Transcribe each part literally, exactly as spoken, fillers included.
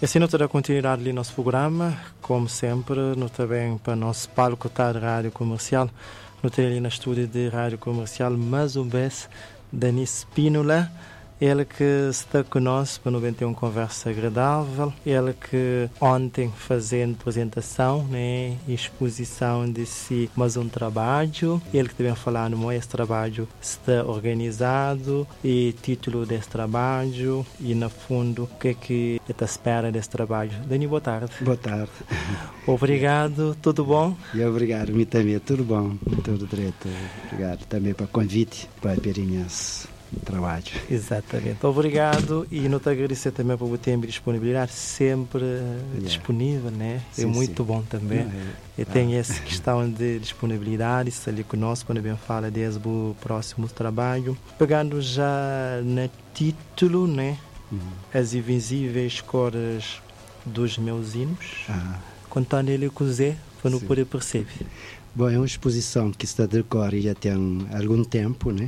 assim, nós terá continuidade ali nosso programa, como sempre, nós também para nosso palco tá de rádio comercial, nós temos ali na estúdio de rádio comercial mais um vez, Denis Spínola, ele que está conosco para nos ter uma conversa agradável, ele que ontem fazendo apresentação, né, exposição de si, mais um trabalho, ele que também falando como esse trabalho está organizado e título desse trabalho e no fundo o que é que está à espera desse trabalho. Dani, boa tarde. Boa tarde. Obrigado, tudo bom? E obrigado, me também, tudo bom, tudo direito. Obrigado também pelo convite para Perinhas. Trabalho. Exatamente. Obrigado e não te agradecer também por o tempo e disponibilidade, sempre yeah. disponível, né? Sim, é muito sim. bom também. Não, é... E tem ah. essa questão de disponibilidade, está ali conosco, quando bem fala desde o próximo trabalho. Pegando já no título, né? Uhum. As invisíveis cores dos meus hinos, ah. contando ele com o Zé, para não poder perceber. Bom, é uma exposição que está a decorrer já tem algum tempo, né?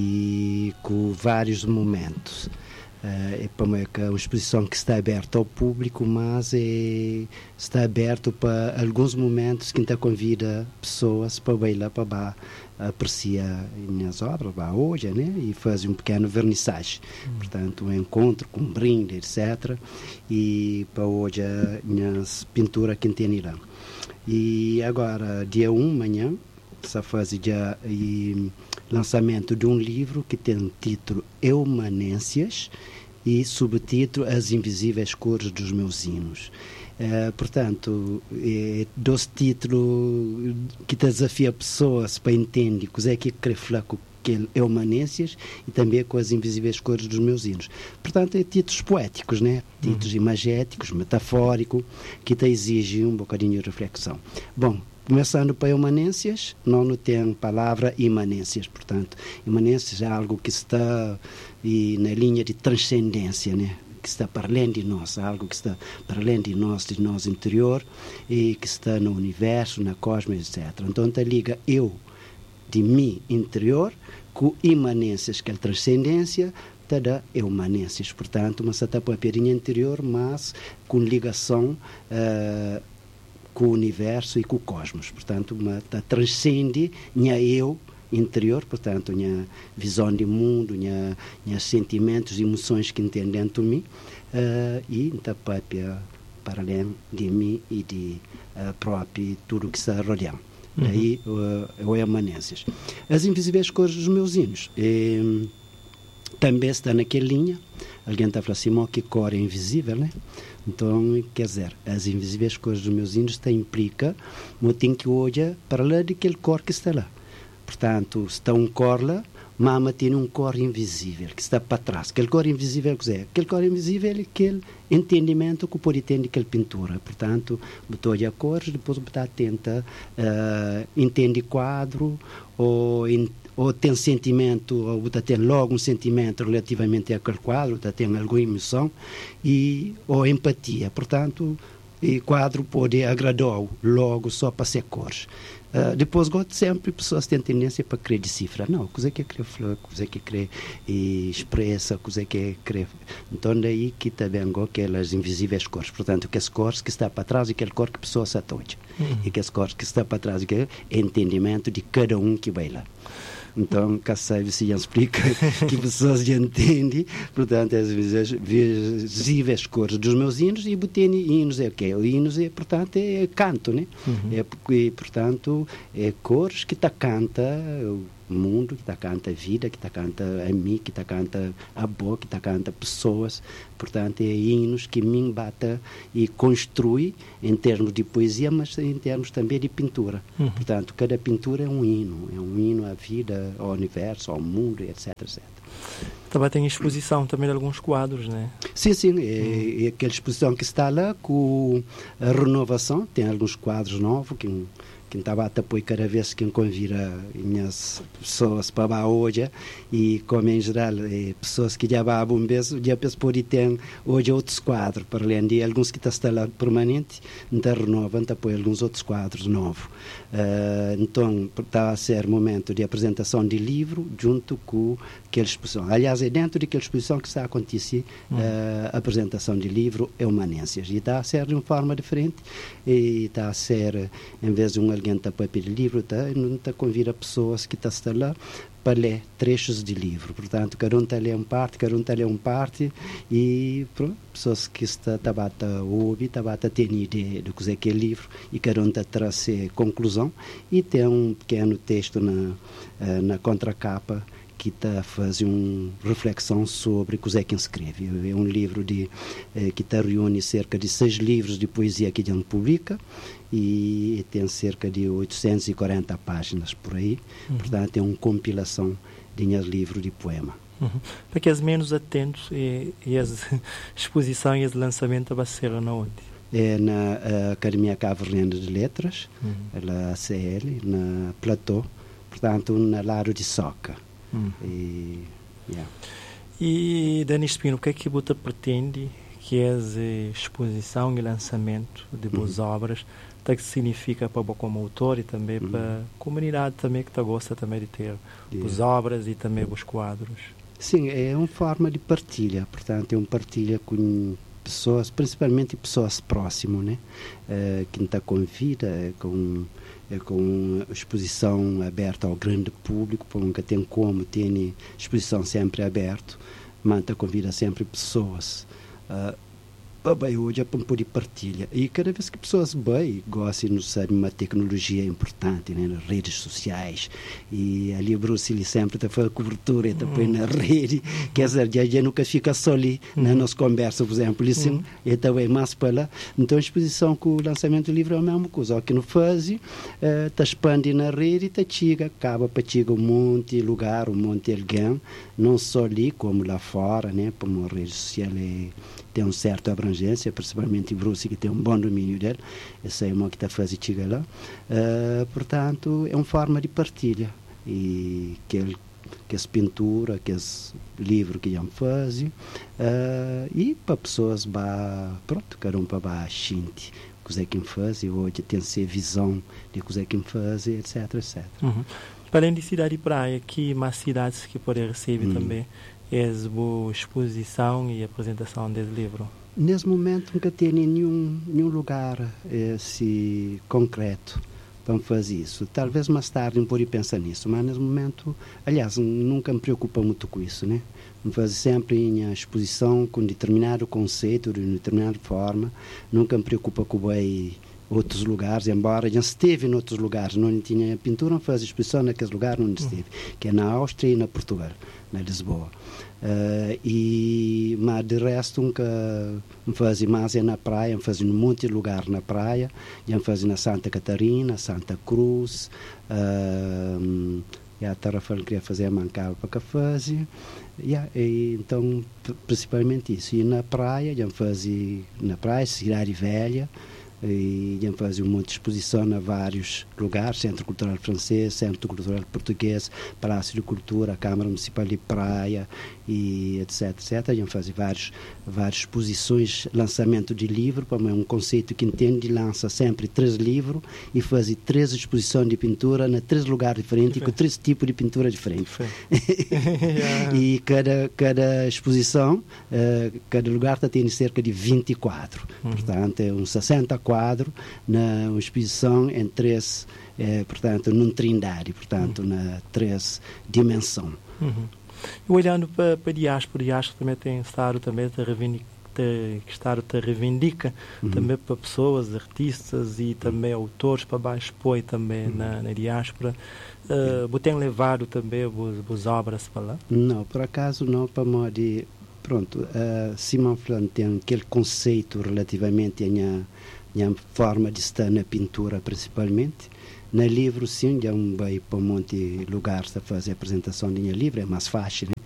E com vários momentos. É uma exposição que está aberta ao público, mas é, está aberto para alguns momentos que ainda convida pessoas para bailar, para apreciar minhas obras, para hoje, né? E fazer um pequeno vernissage. Hum. Portanto, um encontro com um brinde, etcétera. E para hoje, minhas pinturas que tem lá. E agora, dia um, amanhã, se faz dia e lançamento de um livro que tem o título Eumanências e subtítulo As Invisíveis Cores dos Meus Hinos. É, portanto, é dois títulos que desafia pessoas para entender o que é que quer falar com que é Eumanências e também com as invisíveis cores dos meus hinos. Portanto, é títulos poéticos, né? Títulos uhum. imagéticos, metafóricos, que te exigem um bocadinho de reflexão. Bom, começando para Eumanências, não tem a palavra imanências. Portanto, imanências é algo que está e, na linha de transcendência, né? Que está para além de nós, algo que está para além de nós, de nós interior, e que está no universo, na cosmos, etcétera. Então, te liga eu, de mim interior, com imanências, que é a transcendência, toda eumanências. Portanto, uma certa papeirinha interior, mas com ligação uh, com o universo e com o cosmos. Portanto, uma transcende minha eu interior, portanto, minha visão de mundo, minha, minha sentimentos e emoções que tem dentro de mim, uh, e então, papia para além de mim e de uh, próprio tudo que está rodeando. Uhum. Aí, uh, o Eumanências. As invisíveis cores dos meus hinos. E, também está naquela linha. Alguém está falando assim, que cor é invisível, né? Então, quer dizer, as invisíveis cores dos meus hinos implica que eu tenho que olhar para lá daquele cor que está lá. Portanto, está um cor lá, mama tem um cor invisível que está para trás. Aquele cor invisível que é? Aquele cor invisível é aquele entendimento que pode ter daquela pintura. Portanto, botou a cores, depois botar tenta uh, entende quadro ou, in, ou tem sentimento, ou botar tem logo um sentimento relativamente àquele quadro, botar tem alguma emoção e ou empatia. Portanto, o quadro pode agradar logo só para ser cores. Uh, depois, gosto sempre, pessoas têm tendência para querer decifrar. Não, coisa que é querer falar, coisa que é querer expressa, coisa que é querer. Então, daí que também gosto aquelas invisíveis cores. Portanto, aquelas cores que está para trás e aquele cor que a pessoa se atoja. Uhum. E aquelas cores que está para trás e que é entendimento de cada um que vai lá. Então, cá sabe se explica que pessoas já entendem, portanto, as visíveis cores dos meus hinos, e botei hinos é o quê? O hinos é, portanto, é canto, né? Uhum. É porque, portanto, é cores que está canta o mundo, que está canta a vida, que está canta a mim, que está canta a boa, que está canta pessoas. Portanto, é hinos que me bata e construi em termos de poesia, mas em termos também de pintura. Uhum. Portanto, cada pintura é um hino, é um hino à vida, ao universo, ao mundo, etc, etcétera. Também tem exposição também de alguns quadros, né? Sim, sim, é, é aquela exposição que está lá com a renovação, tem alguns quadros novos que, que estava apoio cada vez que convida minhas pessoas para lá hoje, e como em geral é, pessoas que já vão um mês, já podem ter hoje outros quadros, para além de alguns que estão lá permanente, então renovam apoio alguns outros quadros novos. Uh, então está a ser momento de apresentação de livro junto com aquela exposição. Aliás, é dentro daquela exposição que está a acontecer hum. uh, a apresentação de livro é Humanências, e está a ser de uma forma diferente, e está a ser, em vez de um alguém estar para pedir livro, está, não está a convidar pessoas que estão lá para ler trechos de livro. Portanto, cada um está a ler uma parte, cada um está a ler uma parte, e pronto, pessoas que estão a ouvir, estão a ter ideia do que é que é livro, e cada um está a trazer conclusão, e tem um pequeno texto na, na contracapa que está a fazer uma reflexão sobre o que é que escreve. É um livro de, eh, que está reúne cerca de seis livros de poesia que a gente publica, e tem cerca de oitocentas e quarenta páginas por aí. Uhum. Portanto, é uma compilação de livros de poema. Uhum. Para que os menos atentos, e, e as exposição e as lançamento vai ser na onde? É na uh, Academia Cabo Verde de Letras, uhum. na A C L, na Platô, portanto, na Laro de Soca. Hum. E, yeah. e Denis Espino, o que é que você pretende que essa exposição e lançamento de boas uhum. obras, o que significa para você como autor e também uhum. para a comunidade também que gosta também de ter yeah. boas obras e também os quadros? Sim, é uma forma de partilha, portanto é uma partilha com pessoas, principalmente pessoas próximas, né? Uh, que está convida, com é com exposição aberta ao grande público, porque nunca tem como, tem exposição sempre aberta, mas convida sempre pessoas uh, para hoje para poder partilha. E cada vez que pessoas bem gostam de usar uma tecnologia importante, né, nas redes sociais, e ali Bruce ele sempre está fazendo cobertura, está põe na rede, quer dizer, já, já nunca fica só ali na nossa conversa, por exemplo, isso uhum. e também mais para lá. Então a exposição com o lançamento do livro é a mesma coisa, o que não faz, está uh, expande na rede, está chega, acaba para chegar um monte de lugar, um monte de alguém, não só ali como lá fora, né, como a rede social é, tem um certo abrangência, principalmente em Bruce, que tem um bom domínio dele, essa é uma que está a fazer chegar lá. Uh, portanto, é uma forma de partilha, e que ele que as pinturas, que os livros que iam fazer, uh, e para pessoas, bah, pronto, cada um para baixo, o que é que faz, e hoje tem essa visão de o que é que faz, etc, etcétera. Uhum. Para além de cidade e praia, que mais cidades que podem receber uhum. também essa exposição e apresentação desse livro? Nesse momento nunca tem nenhum, nenhum lugar esse, concreto para fazer isso. Talvez mais tarde não pode pensar nisso, mas nesse momento, aliás, nunca me preocupa muito com isso, né? Me fazer sempre em exposição com determinado conceito, de determinada forma, nunca me preocupa com bem outros lugares, embora já esteve em outros lugares, não tinha pintura, não faz exposição naqueles lugares onde esteve, que é na Áustria e na Portugal, na Lisboa. Uh, e, mas de resto nunca me fazia mais é na praia, me fazia num monte de lugar na praia, já me fazia na Santa Catarina, Santa Cruz, uh, e a Tarrafal queria fazer a Mancava para que fazia, yeah, e, então principalmente isso. E na praia, já me fazia na praia, Cidade Velha, e já fazia um monte de exposição a vários lugares, Centro Cultural Francês, Centro Cultural Português, Palácio de Cultura, Câmara Municipal de Praia, e etc, etcétera. Já fazia vários, várias exposições, lançamento de livro, para um conceito que entende, lança sempre três livros e faz três exposições de pintura em três lugares diferentes, com três tipos de pintura diferentes. E cada, cada exposição, uh, cada lugar está tendo cerca de vinte e quatro, uhum. portanto é uns sessenta quadros na exposição em três, eh, portanto, num trindade, portanto, uhum. na três dimensão. Uhum. E olhando para a diáspora, a diáspora também tem estado também a reivindicar, que Estado te reivindica uhum. também para pessoas, artistas e também autores para baixo apoio também uhum. na, na diáspora. Uh, você tem levado também as obras para lá? Não, por acaso não, para modo de... Pronto, uh, Simão Flan tem aquele conceito relativamente à minha, minha forma de estar na pintura principalmente. No livro, sim, já um vai para um monte de lugares a fazer a apresentação de minha livro, é mais fácil, né?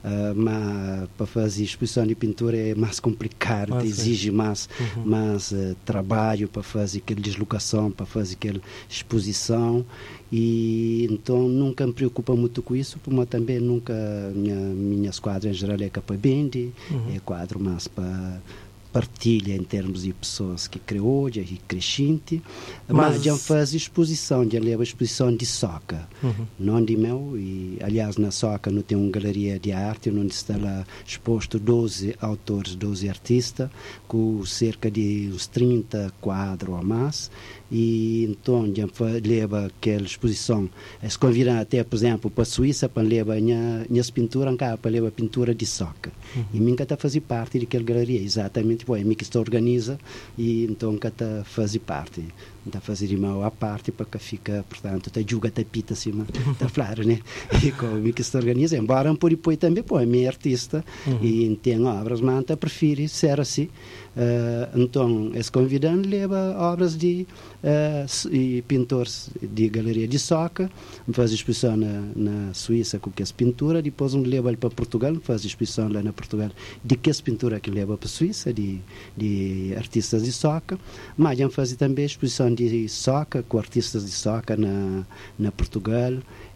uh, mas para fazer exposição de pintura é mais complicado, ah, exige mais, uhum. mais uh, trabalho para fazer aquela deslocação, para fazer aquela exposição, e então nunca me preocupa muito com isso, porque também nunca, minha, minhas quadras em geral é para vender, uhum. é quadro mais para partilha em termos de pessoas que criou e crescente, mas, mas já faz exposição, já leva exposição de soca, uhum. não de meu, e aliás na soca não tem uma galeria de arte onde está lá exposto doze autores, doze artistas, com cerca de uns trinta quadros ou mais, e então já leva aquela exposição, se convidam até, por exemplo, para a Suíça, para levar minhas pinturas, para levar pintura de soca, uhum. e mim que está a fazer parte daquela galeria, exatamente. É mim que se organiza e então que está a fazer parte, está a fazer de mal à parte para que fica, portanto, está a jogar tapita acima, está claro, né? E como mim que se organiza, embora por depois também, pô, é minha artista uhum. e tem obras, mas eu prefiro ser assim. Uh, então, esse convidante leva obras de uh, e pintores de galeria de soca, faz exposição na, na Suíça com que essa pintura, depois um leva ele para Portugal, faz exposição lá na Portugal de que essa pintura que leva para a Suíça, de, de artistas de soca, mas já faz também exposição de soca com artistas de soca na, na Portugal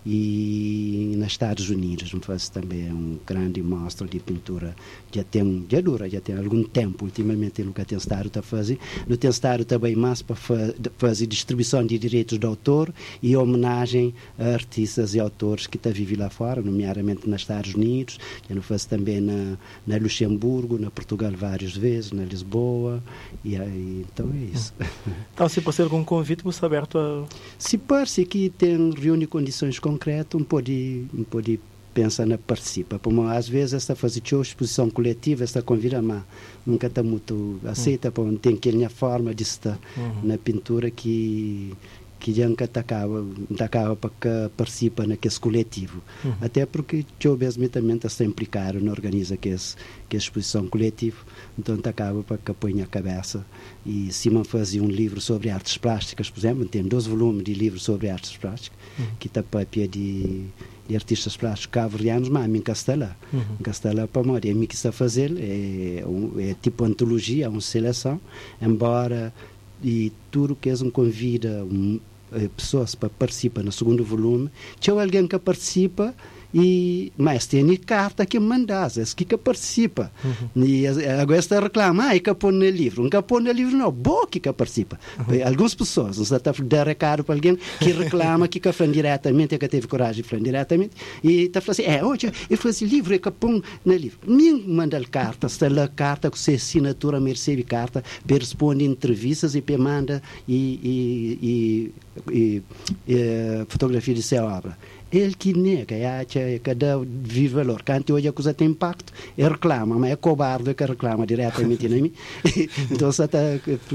e nos Estados Unidos. Faz também um grande mostra de pintura, já tem, já dura, já tem algum tempo, ultimamente nunca tem estado a fazer, não tem estado também mais para fazer distribuição de direitos de autor e homenagem a artistas e autores que estão vivendo lá fora, nomeadamente nos Estados Unidos, já não faz também na, na Luxemburgo, na Portugal várias vezes, na Lisboa, e aí, então é isso. Então, se pode algum convite, você aberto a... Se parece que tem, reúne condições concretas, um pode, um pode pensar na participa, porque às vezes esta fazer exposição coletiva, esta convida, mas nunca está muito aceita, porque tem aquela forma de estar uhum. na pintura que que já nunca acaba, acaba para que participa naquele coletivo. Uhum. Até porque eu mesmo também está implicado na organiza que é que é exposição coletiva, então acaba para que põe a cabeça. E se man fazia um livro sobre artes plásticas, por exemplo, tem dois volumes de livros sobre artes plásticas, uhum. que está para de, de artistas plásticos cabo-verdianos, mas a mim está lá. Uhum. Está lá para morrer. É mim que está a fazer, é, é tipo antologia, é uma seleção, embora e tudo que eles convida um, pessoas para participar no segundo volume, tinha alguém que participa e mas tem carta que mandas, é que que participa. Uhum. E agora está a reclamar, ah, que põe no livro, não põe no livro não, boa que que participa. Uhum. Algumas pessoas, não está a dar recado para alguém que reclama, que que fala diretamente, que teve coragem de falar diretamente, e está falando assim, é, hoje eu faço livro, é que põe no livro. Me manda carta, está lá carta com sua assinatura, me recebe carta, para responder entrevistas e para manda e, e, e, e, e fotografia de sua obra. Ele que nega, acha que dá vive valor. Quando hoje a coisa tem impacto, ele reclama, mas é cobarde que reclama diretamente em mim. Então, você está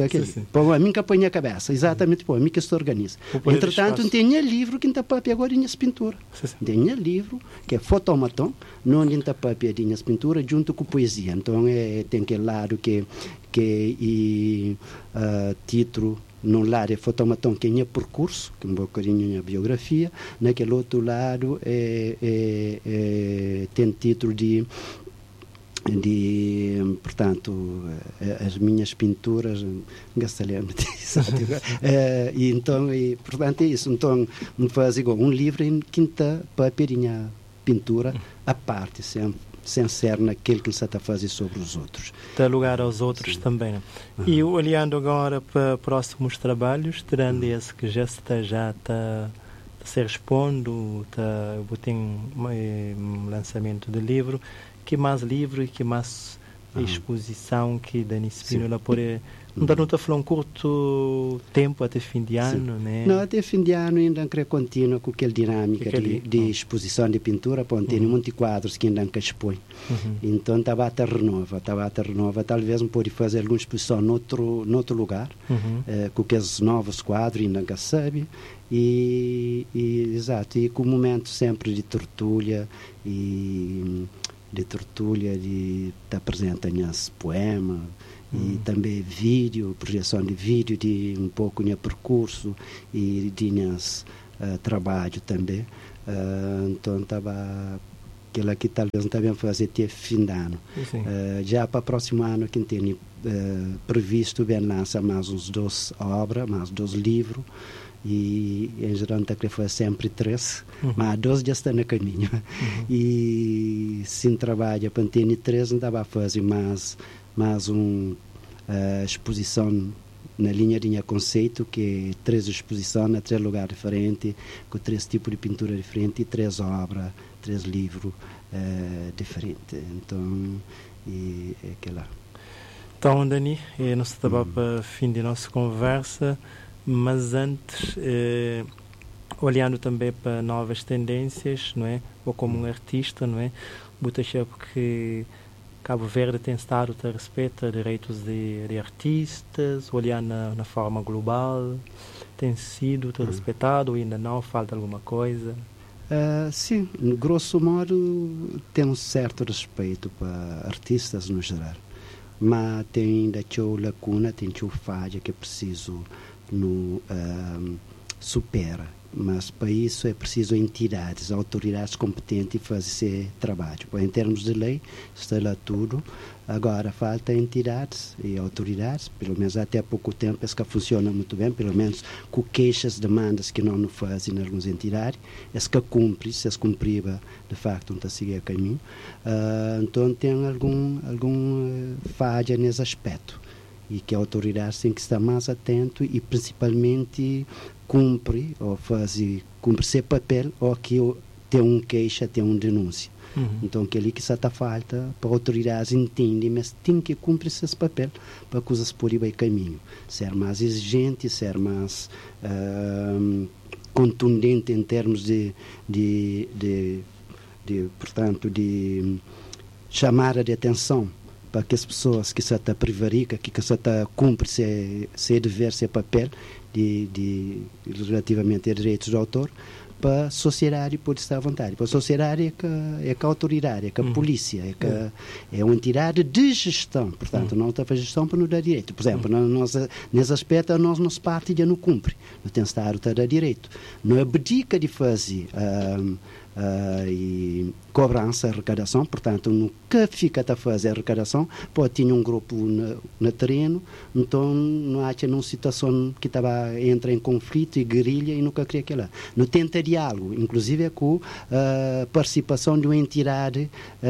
a mim que põe a cabeça, exatamente, pô, a mim que se organiza. Entretanto, tem um livro que está para agora em pintura. Tem um livro que é fotomaton, não está para em pintura, junto com poesia. Então, é, tem aquele lado que que e uh, título num lado é fotomaton que é percurso, que é um bocadinho a biografia, naquele outro lado é, é, é, tem título de, de portanto, as minhas pinturas, gastalhando, é, e então, e, portanto, é isso. Então, faz igual um livro em quinta paperinha pintura, a parte, sempre. Sem ser naquilo que ele está a fazer sobre os outros. Dá lugar aos outros. Sim. Também. Né? Uhum. E olhando agora para próximos trabalhos, terando uhum. esse que já está já está a ser expondo, está, tem um lançamento de livro, que mais livro e que mais uhum. exposição que Dani Spínola pode... Não está a falar um curto tempo até fim de ano, né? Não, até fim de ano ainda creio contínuo com aquela dinâmica que de, de exposição de pintura, porque tem uhum. muitos quadros que ainda expõe. Uhum. Então estava a renova, estava a renova, talvez não pode fazer alguma exposição noutro, noutro lugar, uhum. eh, com aqueles novos quadros ainda que sabe, e, e exato, e com o momento sempre de tertúlia e de tertúlia, de estar presente nesse poema. E também vídeo, projeção de vídeo, de um pouco de percurso e de uh, trabalho também. Uh, então estava aquilo aqui talvez não está bem fazer até fim de ano. Uh, já para o próximo ano que tem uh, previsto bem lançar mais uns doze obras, mais doze livros, e em geral está a fazer sempre três, uhum. mas doze já está no caminho. Uhum. E se trabalha para ter três, não dá a fazer mais, mais uma uh, exposição na linha de conceito, que é três exposições em três lugares diferentes, com três tipos de pintura diferentes, e três obras, três livros uh, diferentes. Então, e, é aquela. Então, Dani, nós estamos hum. para o fim de nossa conversa, mas antes, eh, olhando também para novas tendências, não é? Ou como um artista, não é? Você acha que Cabo Verde tem estado a respeitar direitos de, de artistas, olhar na, na forma global, tem sido hum. respeitado ou ainda não? Falta alguma coisa? Uh, sim, grosso modo tem um certo respeito para artistas no geral, mas tem ainda uma lacuna, tem uma falha que é preciso no, uh, supera. Mas para isso é preciso entidades, autoridades competentes fazer esse trabalho. Em termos de lei, está lá tudo. Agora, falta entidades e autoridades, pelo menos até há pouco tempo, isso que funciona muito bem, pelo menos com queixas, demandas que não fazem em algumas entidades, isso que cumpre, se as cumpriva, de facto, não está a seguir o caminho. Uh, então, tem algum, algum uh, falha nesse aspecto. E que a autoridade tem que estar mais atento e, principalmente, cumpre ou faz cumpre seu papel ou que tem um queixa, tem uma denúncia. Uhum. Então, que ali que está falta para a autoridade entender, mas tem que cumprir esse papel para que coisas por ir bem caminho. Ser mais exigente, ser mais uh, contundente em termos de, de, de, de, portanto, de chamar a atenção para que as pessoas que se está prevarica, que se está cumpre seu, seu dever, seu papel de, de, relativamente a direitos do autor, para a sociedade pode estar à vontade. Para a sociedade é que, é que a autoridade, é que a polícia, é, que a, é uma entidade de gestão, portanto, não está a fazer gestão para nos dar direito. Por exemplo, na nossa, nesse aspecto, a nós, nossa parte já não cumpre, não tem estado a dar direito. Não abdica de fazer um, Uh, e cobrança, arrecadação, portanto, no que fica a fazer a arrecadação, pode ter um grupo no, no terreno, então não há uma situação que estava entra em conflito e guerrilha e nunca queria aquela. Não tenta diálogo, inclusive é com a uh, participação de uma entidade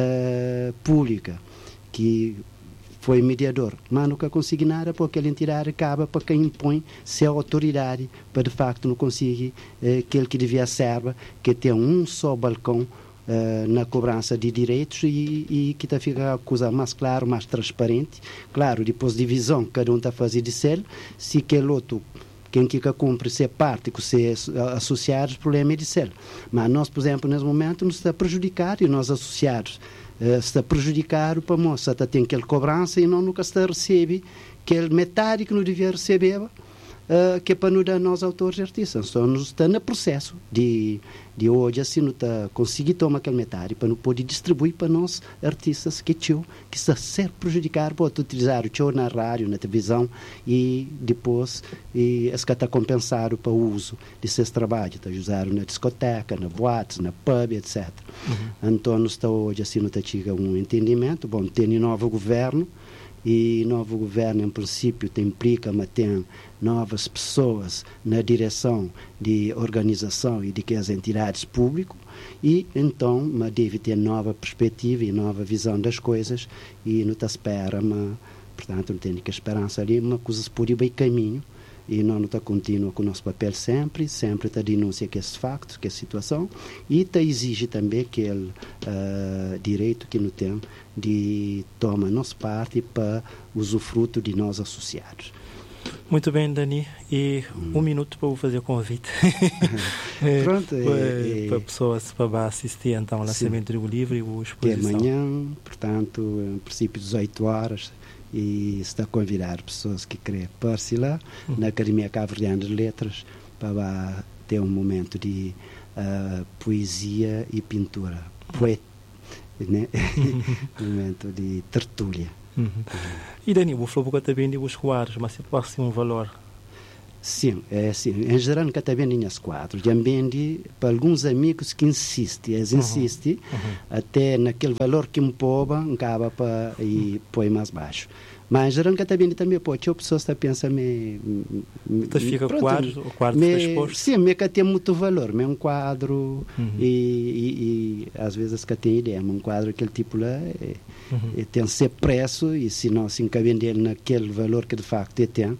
uh, pública que foi mediador, mas nunca consegui nada porque aquela entidade acaba para quem impõe sua autoridade para de facto não conseguir eh, aquele que devia ser, que tem um só balcão eh, na cobrança de direitos e, e que está a ficar a coisa mais clara, mais transparente. Claro, depois de divisão, cada um está a fazer de ser, se aquele outro quem que cumpre ser parte, que ser associados, o problema é de ser. Mas nós, por exemplo, nesse momento, nos está a prejudicar e nós associados Uh, está a prejudicar para a moça, está a ter aquela cobrança e não nunca está a receber aquele metade que não devia receber, uh, que é para nos dar nós autores e artistas. Então, nós está no processo de, de hoje, assim, não está conseguir tomar aquele metade para não poder distribuir para nós artistas que tio, que está a ser prejudicado, pode utilizar o tio na rádio, na televisão e depois e esse que está compensado para o uso desses trabalhos, está usado na discoteca, na boate, na pub, etcétera. Uhum. Então, nós está hoje, assim, não está chegando um entendimento. Bom, tem um novo governo e novo governo, em princípio, tem, implica, mas tem novas pessoas na direção de organização e de que as entidades públicas e, então, mas deve ter nova perspectiva e nova visão das coisas e não está espera, mas, portanto, não tem que esperança ali, mas coisas por ir bem caminho e nós não está continua com o nosso papel sempre, sempre está denúncia que esse facto, que é a situação e está exige também aquele uh, direito que não tem de tomar nossa parte para usufruto de nós associados. Muito bem, Dani, e hum. um minuto para eu fazer o convite. Pronto, é, é, para pessoas para assistir então ao lançamento do livro e a exposição. De amanhã, portanto, em princípio dezoito horas, e está a convidar pessoas que querem participar lá hum. na Academia Cabo-Verdiana de Letras para ter um momento de uh, poesia e pintura. Poeta, né? um momento de tertúlia. Uhum. E Dani, vou falar um pouco também de os quadros, mas se pode ser um valor? Sim, é assim. Em geral, nunca está vendo as quadros. Também para alguns amigos que insistem, eles insistem uhum. Uhum. até naquele valor que me poupam, acaba para e põe mais baixo. Mas em geral, nunca está vendo também, pô, tinha pessoas que pensam, me. Então fica pronto, quadro, o quadro me, exposto? Sim, me que tem muito valor, me um quadro uhum. e, e, e às vezes que tem ideia, um quadro aquele tipo lá é, uhum. é, tem que ser preço e se não se encabende ele naquele valor que de facto tem.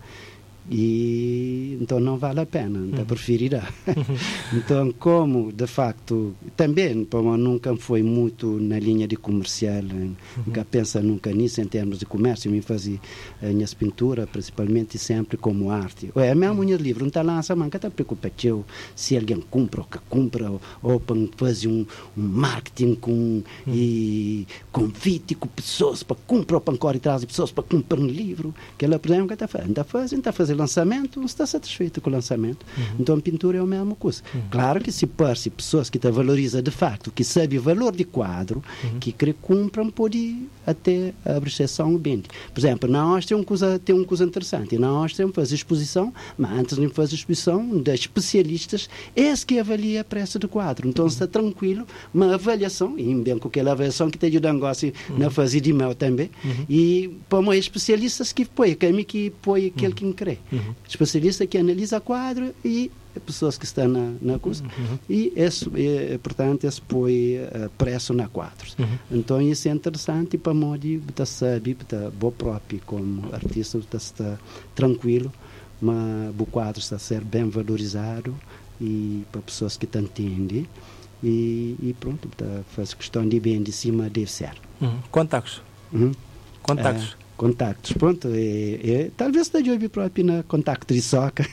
E então não vale a pena, então uhum. preferirá. Uhum. Então, como de facto também como nunca foi muito na linha de comercial, uhum. nunca pensa nunca nisso em termos de comércio, me fazia a minha pintura principalmente sempre como arte. É mesmo o meu livro, não está lança, mas não está preocupado se alguém compra ou que compra ou, ou para fazer um, um marketing com uhum. e convite com pessoas para comprar ou para correr atrás de pessoas para comprar um livro, que ela por exemplo está fazendo, está fazendo, está fazendo lançamento, não está satisfeito com o lançamento. Uhum. Então a pintura é a mesma coisa. Uhum. Claro que se parece pessoas que te valorizam de facto, que sabem o valor de quadro, uhum. que querem comprar, pode até abrir exceção bem. Por exemplo, na Áustria uma coisa, tem uma coisa interessante. Na Áustria faz exposição, mas antes de fazer exposição, das especialistas, esse que avalia o preço do quadro. Então uhum. está tranquilo, uma avaliação, e bem com aquela avaliação que te ajuda a negócio uhum. na fase de mel também, uhum. e para especialistas que põe, que que põe aquele uhum. que crê. Uhum. Especialista que analisa quadro e pessoas que estão na, na coisa uhum. e esse, é, portanto esse põe uh, preço na quadros. Uhum. Então isso é interessante para modo de saber, para bom próprio como artista está tranquilo, mas o quadro está a ser bem valorizado e para pessoas que te entendem e, e pronto, tá, faz questão de bem de cima deve ser. Uhum. Contactos. Uhum. Contactos. Uh, Contactos, pronto, é, é, talvez esteja ouvindo próprio na contacto de soca,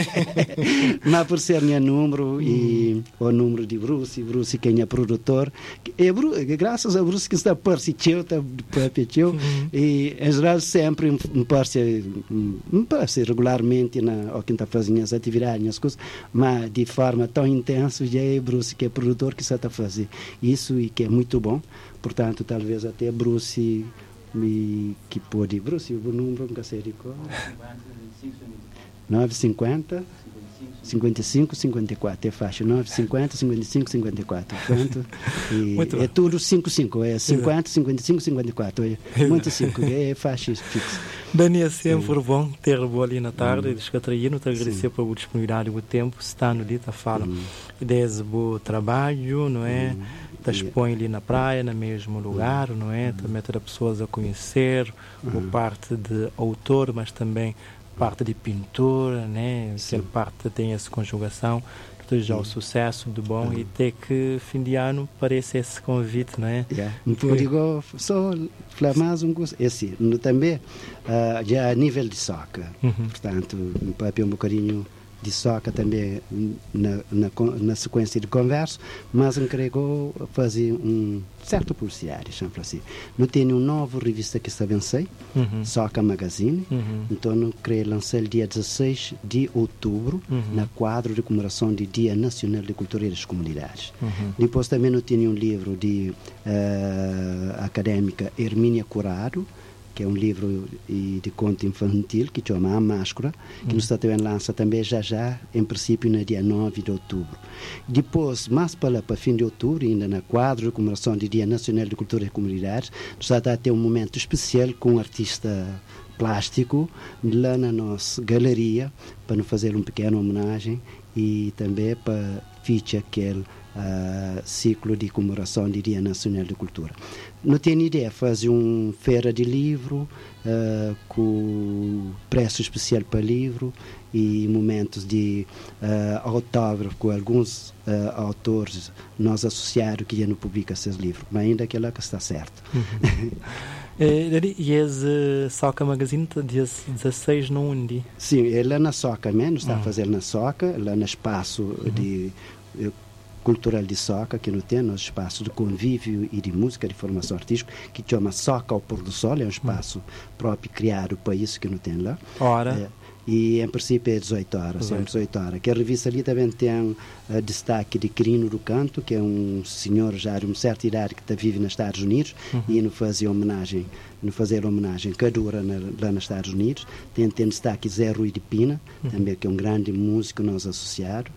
mas por ser meu número hum. e o número de Bruce, Bruce que é produtor, é, Bruce, graças a Bruce que está participando, está próprio, e em geral sempre me parece, me parece regularmente na o que está fazendo as atividades, as coisas, mas de forma tão intensa, já é Bruce que é produtor que está a fazer isso e que é muito bom, portanto talvez até Bruce me que pode Bruce o número nunca sei de qual nove cinquenta cinquenta e cinco cinquenta e quatro é fácil nove cinquenta cinquenta e cinco cinquenta e quatro portanto é tudo cinco cinco é cinquenta cinquenta e cinco cinquenta e quatro é muito cinco é fácil fixo. Dani, é sempre Sim. bom ter-vos ali na tarde hum. e descatrair, te agradecer pela disponibilidade do tempo, está no dia, fala hum. ideias bom trabalho, não é? Hum. Te expõe ali na praia, no mesmo lugar, não é? Também ter pessoas a conhecer, uhum. por parte de autor, mas também parte de pintura, né? Aquela parte tem essa conjugação, tudo já o sucesso do bom uhum. e até que fim de ano parece esse convite, não é? Yeah. Então, digo, só falar mais um gosto, esse, também, uh, já a nível de soca, uhum. portanto, um papel um bocadinho de soca também na, na, na sequência de conversa, mas entregou fazer um certo publicidade, chama assim. Não tem uma nova revista que está vencendo, uhum. Soca Magazine, uhum. então eu criei lançar dia dezesseis de outubro, uhum. na quadro de comemoração do Dia Nacional de Cultura e das Comunidades. Uhum. Depois também eu tenho um livro de uh, académica Hermínia Curado, que é um livro de conto infantil que chama A Máscara, que nos está também lança também já já, em princípio, no dia nove de outubro. Depois, mais para, para fim de outubro, ainda na quadro de comemoração do Dia Nacional de Cultura e Comunidades, nos está a ter um momento especial com um artista plástico lá na nossa galeria, para nos fazer uma pequena homenagem e também para feature aquele uh, ciclo de comemoração do Dia Nacional de Cultura. Não tenho ideia, fazer uma feira de livro uh, com preço especial para livro e momentos de uh, autógrafo com alguns uh, autores nós associados que já não publicam esses livros, mas ainda aquilo que está certo. Uhum. E esse Soca Magazine dia dezesseis no onde? Sim, é lá na Soca mesmo, está uhum. a fazer na Soca, lá no espaço uhum. de uh, cultural de Soca, que não tem, nosso espaço de convívio e de música, de formação artística, que chama Soca ao Pôr do Sol, é um espaço uhum. próprio criado para isso que não tem lá. Ora. E em princípio é dezoito horas, sempre dezoito horas. Que a revista ali também tem uh, destaque de Quirino do Canto, que é um senhor já de uma certa idade que está vive nos Estados Unidos, uhum. e nos fazia homenagem, nos fazer homenagem que dura na, lá nos Estados Unidos. Tem, tem destaque Zé Rui de Pina, uhum. também que é um grande músico nos associado,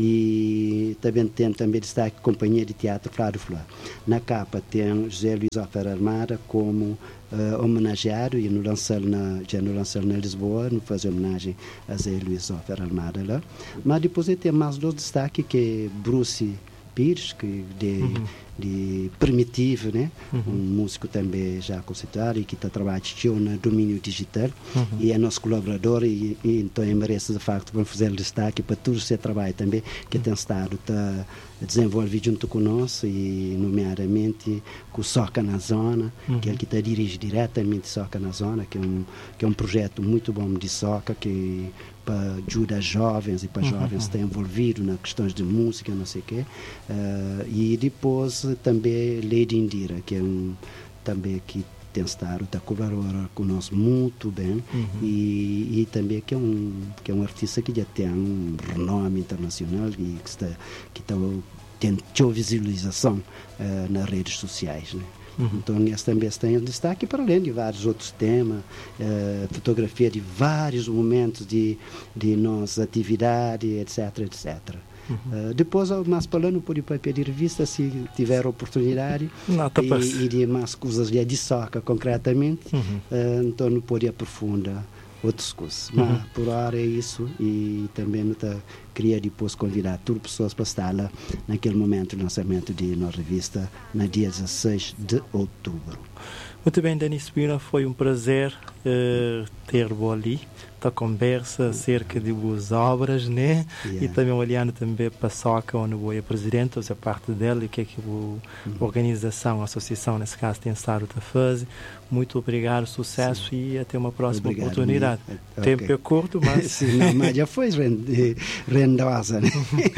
e também tem também destaque Companhia de Teatro Flávio Flor. Na capa tem José Luís Alfer Armada como Uh, homenageado, e no lançado na, já no lançado na Lisboa, no fazer homenagem a Zé Luís Alfer Armada lá. Mas depois tem mais dois destaques, que é Bruce Pires, que de, uhum. de Primitivo, né? Uhum. Um músico também já conceituado e que está trabalhando no domínio digital, uhum. e é nosso colaborador, e, e então merece de facto para fazer o destaque para todo o seu trabalho também, que uhum. tem estado tá, desenvolvido junto conosco, e nomeadamente com o Soca na Zona, uhum. que é ele que está dirigindo diretamente Soca na Zona, que é um, que é um projeto muito bom de Soca, que para ajudar jovens e para uhum. jovens estar envolvidos nas questões de música, não sei o quê. Uh, e depois também Lady Indira, que é um também que tem estado, está colaborando conosco muito bem, uhum. e, e também que é, um, que é um artista que já tem um renome internacional e que está, que está tem visualização uh, nas redes sociais, né? Uhum. Então, nesse também tem destaque, para além de vários outros temas, uh, fotografia de vários momentos de, de nossa atividade, etc, etcétera. Uhum. Uh, depois, mais falando, pode pedir revista se tiver oportunidade. Não, tá e, e de mais coisas de Soca, concretamente, uhum. uh, então não pode aprofundar outras coisas. Uhum. Mas por hora é isso, e também não tá, queria depois convidar todas as pessoas para estar lá naquele momento do lançamento de nossa revista, no dia dezesseis de outubro. Muito bem, Denis Pina, foi um prazer uh, ter-vos ali, a conversa acerca de boas obras, né? Yeah. E também olhando também para a Soca, onde eu é presidente, ou seja, parte dela, e o que é que a uhum. organização, a associação, nesse caso, tem estado a fazer. Muito obrigado, sucesso. Sim. E até uma próxima obrigado, oportunidade. O okay. tempo é curto, mas... Sim, não, mas já foi rendosa, né?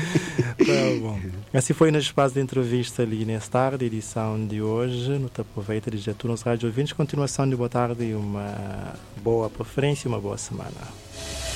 Tá bom. Assim foi no espaço de entrevista ali nesta tarde, edição de hoje. Não te aproveita de dizer a todos os rádio ouvintes. Continuação de boa tarde e uma boa preferência e uma boa semana.